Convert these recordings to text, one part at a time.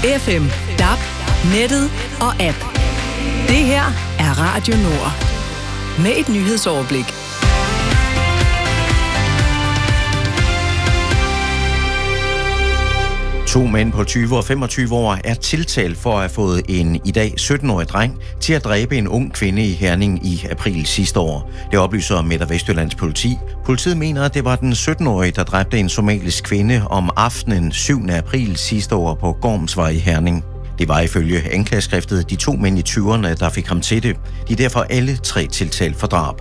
FM, DAB, nettet og app. Det her er Radio Nord. Med et nyhedsoverblik. To mænd på 20 og 25 år er tiltalt for at have fået en i dag 17-årig dreng til at dræbe en ung kvinde i Herning i april sidste år. Det oplyser Midt- og Vestjyllands politi. Politiet mener, at det var den 17-årige, der dræbte en somalisk kvinde om aftenen 7. april sidste år på Gormsvej i Herning. Det var ifølge anklageskriftet de to mænd i 20'erne, der fik ham til det. De er derfor alle tre tiltalt for drab.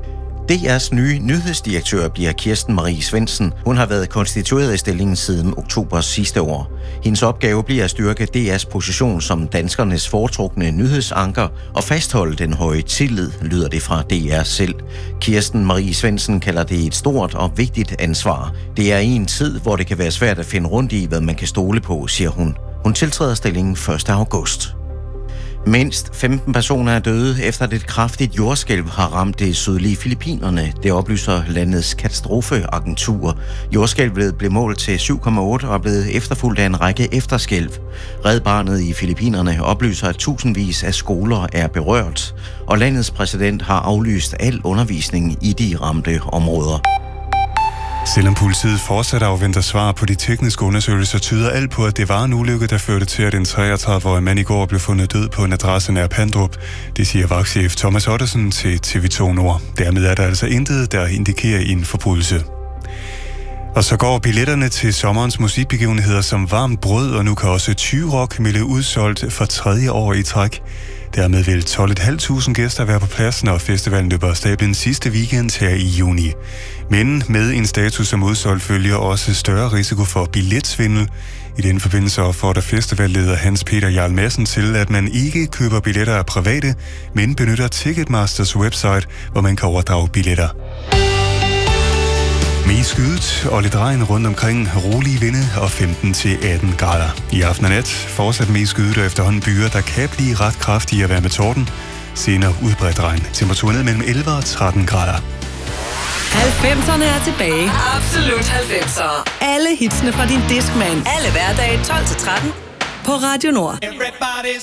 DR's nye nyhedsdirektør bliver Kirsten Marie Svendsen. Hun har været konstitueret i stillingen siden oktober sidste år. Hendes opgave bliver at styrke DR's position som danskernes foretrukne nyhedsanker og fastholde den høje tillid, lyder det fra DR selv. Kirsten Marie Svendsen kalder det et stort og vigtigt ansvar. Det er i en tid, hvor det kan være svært at finde rundt i, hvad man kan stole på, siger hun. Hun tiltræder stillingen 1. august. Mindst 15 personer er døde, efter at et kraftigt jordskælv har ramt det sydlige Filippinerne. Det oplyser landets katastrofeagentur. Jordskælvet blev målt til 7,8 og er blevet efterfulgt af en række efterskælv. Red Barnet i Filippinerne oplyser, at tusindvis af skoler er berørt, og landets præsident har aflyst al undervisning i de ramte områder. Selvom politiet fortsat afventer svar på de tekniske undersøgelser, tyder alt på, at det var en ulykke, der førte til, at en 33-årig mand i går blev fundet død på en adresse nær Pandrup. Det siger vagtchef Thomas Ottesen til TV2 Nord. Dermed er der altså intet, der indikerer en forbrydelse. Og så går billetterne til sommerens musikbegivenheder som varmt brød, og nu kan også Tyrock melde udsolgt for 3. år i træk. Dermed vil 12.500 gæster være på plads, når festivalen løber af stablen sidste weekend her i juni. Men med en status som udsolgt følger også større risiko for billetsvindel. I den forbindelse opfordrer festivalleder Hans Peter Jarl Madsen til, at man ikke køber billetter af private, men benytter Ticketmasters website, hvor man kan overdrage billetter. Mest skydet og lidt regn rundt omkring, rolige vinde og 15-18 grader. I aften og nat fortsat mest skydet og efterhånden byer, der kan blive ret kraftige at være med torden. Senere udbredt regn. Temperaturen ned mellem 11 og 13 grader. 90'erne er tilbage. Absolut 90'ere. Alle hitsene fra din Discman. Alle hverdage 12-13 på Radio Nord.